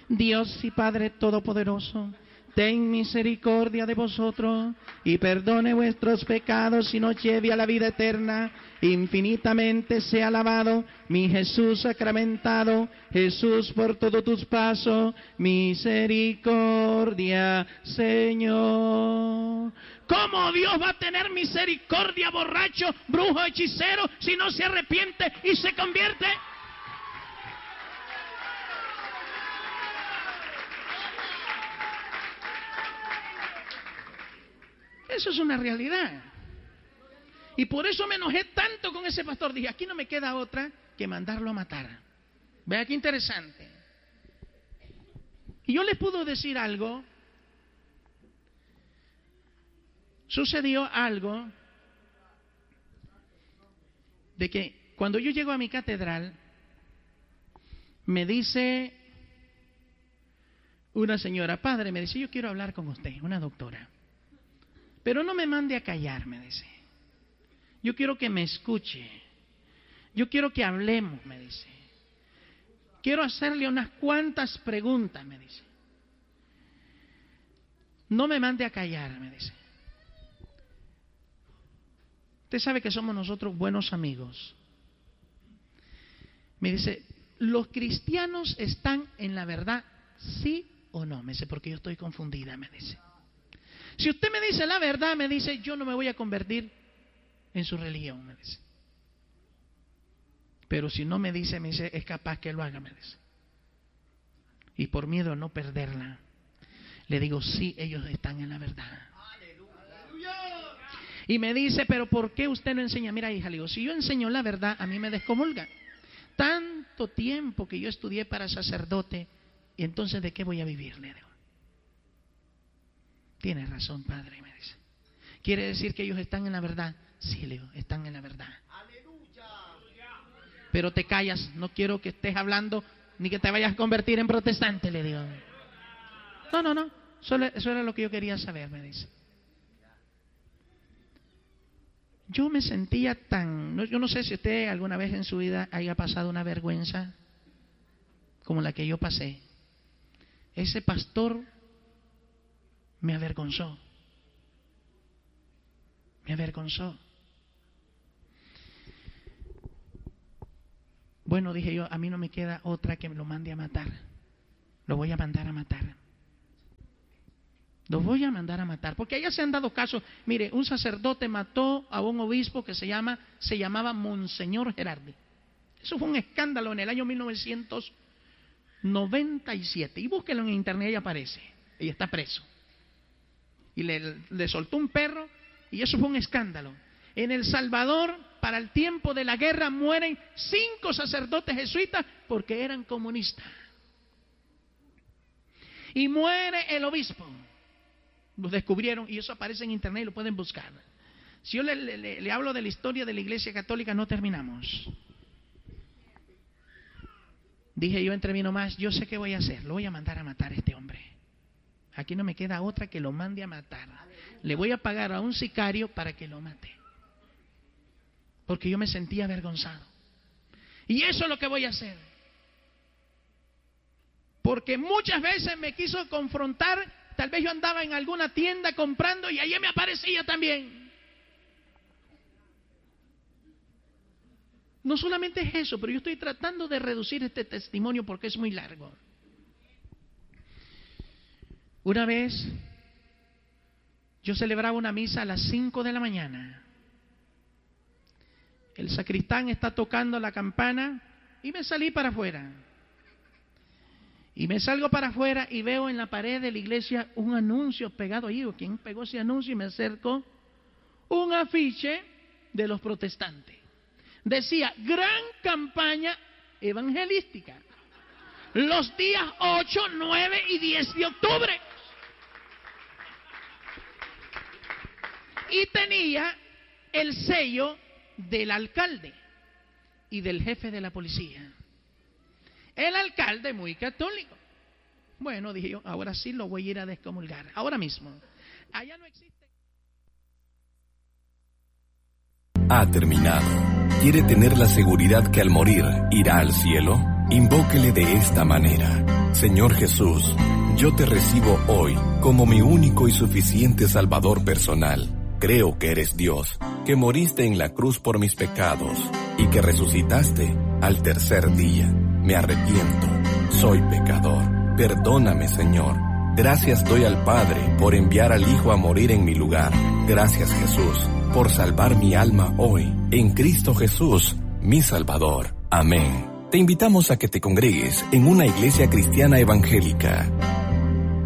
Dios y Padre Todopoderoso, ten misericordia de vosotros y perdone vuestros pecados y nos lleve a la vida eterna. Infinitamente sea alabado mi Jesús sacramentado. Jesús, por todos tus pasos, misericordia, Señor. ¿Cómo Dios va a tener misericordia, borracho, brujo, hechicero, si no se arrepiente y se convierte? Eso es una realidad. Y por eso me enojé tanto con ese pastor. Dije, aquí no me queda otra que mandarlo a matar. Vea qué interesante. Y yo les puedo decir algo. Sucedió algo de que cuando yo llego a mi catedral, me dice una señora, padre, me dice, yo quiero hablar con usted, una doctora. Pero no me mande a callar, me dice. Yo quiero que me escuche. Yo quiero que hablemos, me dice. Quiero hacerle unas cuantas preguntas, me dice. No me mande a callar, me dice. Usted sabe que somos nosotros buenos amigos. Me dice, ¿los cristianos están en la verdad, sí o no? Me dice, porque yo estoy confundida, me dice. Si usted me dice la verdad, me dice, yo no me voy a convertir en su religión, me dice. Pero si no me dice, es capaz que lo haga, me dice. Y por miedo a no perderla, le digo, sí, ellos están en la verdad. Y me dice, pero ¿por qué usted no enseña? Mira, hija, le digo, si yo enseño la verdad, a mí me descomulga. Tanto tiempo que yo estudié para sacerdote, y entonces ¿de qué voy a vivir? Le digo. Tienes razón, padre, me dice. ¿Quiere decir que ellos están en la verdad? Sí, le digo, están en la verdad. Pero te callas, no quiero que estés hablando ni que te vayas a convertir en protestante, le digo. No, eso era lo que yo quería saber, me dice. Yo me sentía yo no sé si usted alguna vez en su vida haya pasado una vergüenza como la que yo pasé. Ese pastor me avergonzó. Me avergonzó. Bueno, dije yo, a mí no me queda otra que me lo mande a matar. Lo voy a mandar a matar. Lo voy a mandar a matar. Porque allá se han dado casos. Mire, un sacerdote mató a un obispo que se llamaba Monseñor Gerardi. Eso fue un escándalo en el año 1997. Y búsquelo en internet y aparece. Y está preso. Y le soltó un perro y eso fue un escándalo. En El Salvador, para el tiempo de la guerra, mueren 5 sacerdotes jesuitas porque eran comunistas. Y muere el obispo. Los descubrieron y eso aparece en internet y lo pueden buscar. Si yo le hablo de la historia de la Iglesia Católica, no terminamos. Dije yo entre mí nomás, yo sé qué voy a hacer. Lo voy a mandar a matar a este hombre. Aquí no me queda otra que lo mande a matar. Le voy a pagar a un sicario para que lo mate. Porque yo me sentía avergonzado. Y eso es lo que voy a hacer. Porque muchas veces me quiso confrontar. Tal vez yo andaba en alguna tienda comprando y allí me aparecía también. No solamente es eso, pero yo estoy tratando de reducir este testimonio porque es muy largo. Una vez yo celebraba una misa a las 5 de la mañana. El sacristán está tocando la campana y me salí para afuera. Y me salgo para afuera y veo en la pared de la iglesia un anuncio pegado ahí. ¿Quién pegó ese anuncio? Y me acerco. Un afiche de los protestantes. Decía, gran campaña evangelística. Los días 8, 9 y 10 de octubre. Y tenía el sello del alcalde y del jefe de la policía. El alcalde muy católico. Bueno, dije yo, ahora sí lo voy a ir a descomulgar. Ahora mismo. Allá no existe. Ha terminado. ¿Quiere tener la seguridad que al morir irá al cielo? Invóquele de esta manera. Señor Jesús, yo te recibo hoy como mi único y suficiente Salvador personal. Creo que eres Dios, que moriste en la cruz por mis pecados y que resucitaste al tercer día. Me arrepiento, soy pecador. Perdóname, Señor. Gracias doy al Padre por enviar al Hijo a morir en mi lugar. Gracias, Jesús, por salvar mi alma hoy, en Cristo Jesús, mi Salvador. Amén. Te invitamos a que te congregues en una iglesia cristiana evangélica.